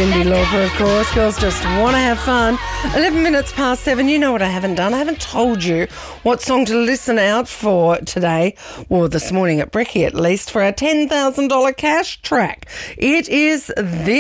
Cyndi Lauper, of course. Girls just want to have fun. 11 minutes past 7. You know what I haven't done? I haven't told you what song to listen out for today, or this morning at Brekkie at least, for our $10,000 cash track. It is this.